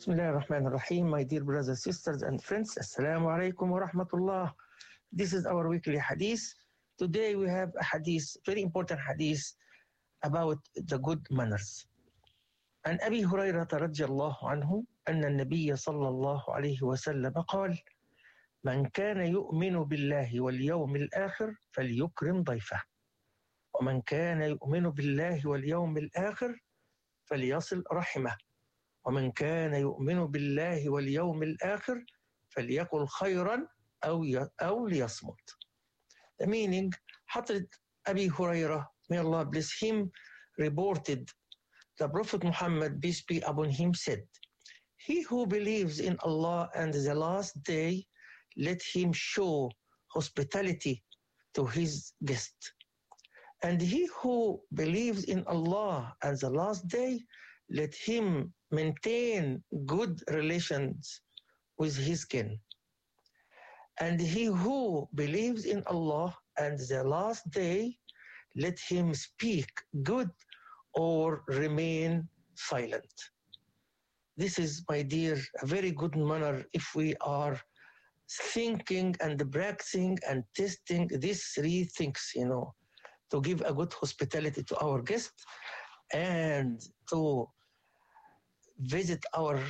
Bismillah ar-Rahman ar-Rahim. My dear brothers, sisters, and friends, Assalamu alaikum wa rahmatullah. This is our weekly hadith. Today we have a hadith, very important hadith, about the good manners. عن أبي هريرة رضي الله عنه أن النبي صلى الله عليه وسلم قال: من كان يؤمن بالله واليوم الآخر فليكرم ضيفه، ومن كان يؤمن بالله واليوم الآخر فليصل رحمه، ومن كان يؤمن بالله واليوم الآخر فليقل خيرا أو ليصمت. The meaning, Hazrat Abi Hurairah, may Allah bless him, reported the Prophet Muhammad, peace be upon him, said, "He who believes in Allah and the last day, let him show hospitality to his guest. And he who believes in Allah and the last day, let him maintain good relations with his kin. And he who believes in Allah and the last day, let him speak good or remain silent." This is, my dear, a very good manner if we are thinking and practicing and testing these three things, to give a good hospitality to our guests and to visit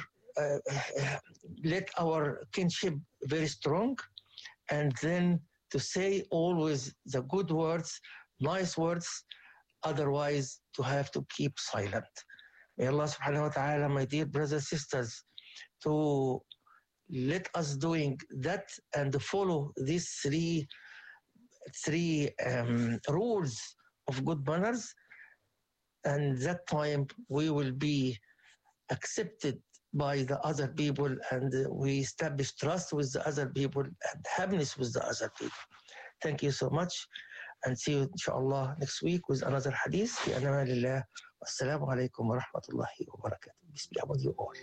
let our kinship very strong, and then to say always the good words, nice words, otherwise to have to keep silent. May Allah subhanahu wa ta'ala, my dear brothers and sisters, to let us doing that and follow these three rules of good manners, and that time we will be accepted by the other people, and we establish trust with the other people and happiness with the other people. Thank you so much, and see you inshallah next week with another hadith. Fi amanillah. Wassalamu alaikum wa rahmatullahi wa barakatuh. Peace be upon you all.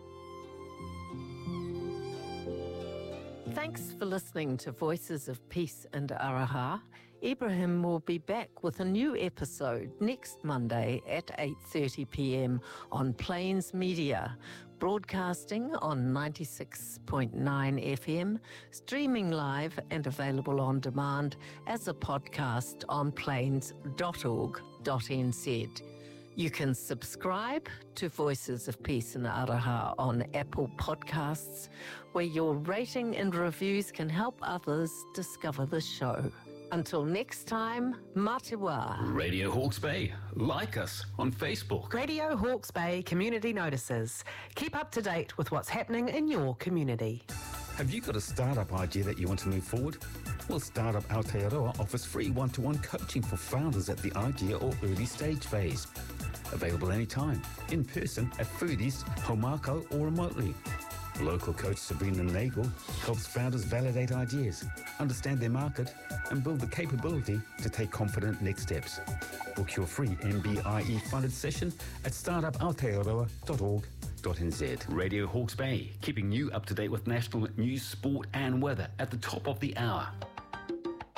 Thanks for listening to Voices of Peace and Araha. Ibrahim will be back with a new episode next Monday at 8:30 p.m. on Plains Media, broadcasting on 96.9 FM, streaming live and available on demand as a podcast on plains.org.nz. You can subscribe to Voices of Peace and Araha on Apple Podcasts, where your rating and reviews can help others discover the show. Until next time, Matiwa. Radio Hawke's Bay. Like us on Facebook. Radio Hawke's Bay Community Notices. Keep up to date with what's happening in your community. Have you got a startup idea that you want to move forward? Well, Startup Aotearoa offers free one-to-one coaching for founders at the idea or early stage phase. Available anytime, in person at Foodies, Homako or remotely. Local coach Sabrina Nagel helps founders validate ideas, understand their market, and build the capability to take confident next steps. Book your free MBIE funded session at startupaotearoa.org.nz. Radio Hawke's Bay, keeping you up to date with national news, sport and weather at the top of the hour.